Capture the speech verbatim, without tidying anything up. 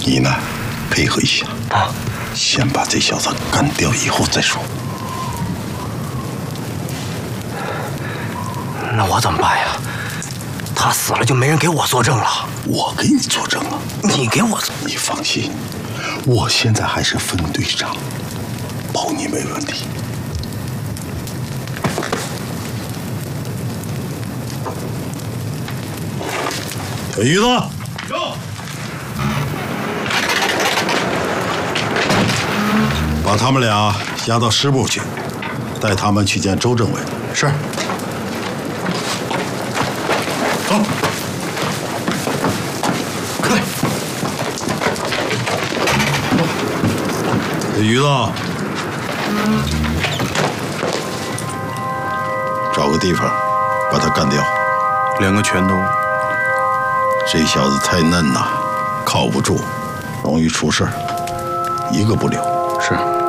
你呢，配合一下啊， 先把这小子干掉，以后再说。 那我怎么办呀？他死了就没人给我作证了。 我给你作证啊！ 你给我， 你放心，我现在还是分队长，保你没问题。小鱼子， 有。 把他们俩押到师部去，带他们去见周政委。 是。走。快。 小鱼子，找个地方把他干掉。 两个拳头。 这小子太嫩呐，靠不住，容易出事儿，一个不留。 是。